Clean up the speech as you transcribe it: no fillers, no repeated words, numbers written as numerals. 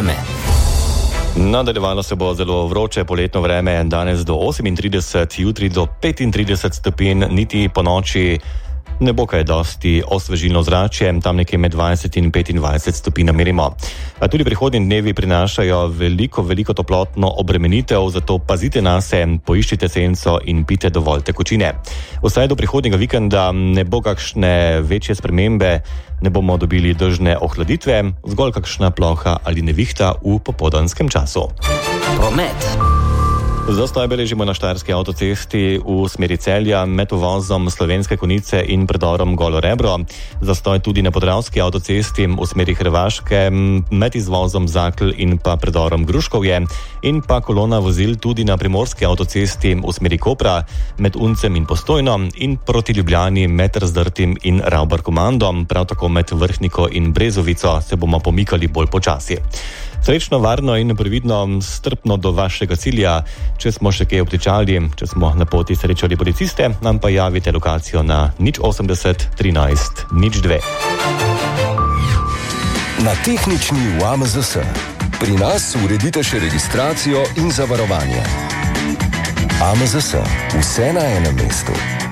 vreme. Nadaljevalo se bo zelo vroče poletno vreme, danes do 38, jutri do 35 stopinj, niti po noči ne bo kaj dosti osvežilno zračje, tam nekje med 20 in 25 stopinj merimo. A tudi prihodnji dnevi prinašajo veliko toplotno obremenitev, zato pazite nase, poiščite senco in pite dovolj tekočine. Vsaj do prihodnjega vikenda ne bo kakšne večje spremembe, ne bomo dobili dežne ohladitve, zgolj kakšna ploha ali nevihta v popoldanskem času. Promet. Zastoj beležimo na Štajerski avtocesti v smeri Celja med uvozom Slovenske Konjice in predorom Golo Rebro. Zastoj tudi na Podravski avtocesti v smeri Hrvaške med izvozom Zakl in pa predorom Gruškovje in pa kolona vozil tudi na Primorski avtocesti v smeri Kopra med Uncem in Postojno in proti Ljubljani med Razdrtim in Ravbar-Komandom, prav tako med Vrhniko in Brezovico se bomo pomikali bolj počasi. Srečno, varno in previdno, strpno do vašega cilja. Če smo še kaj obtičali, če smo na poti srečali policiste, nam pa javite lokacijo na 080 13 02. Na tehnični v AMZS. Pri nas uredite še registracijo in zavarovanje. AMZS. Vse na enem mestu.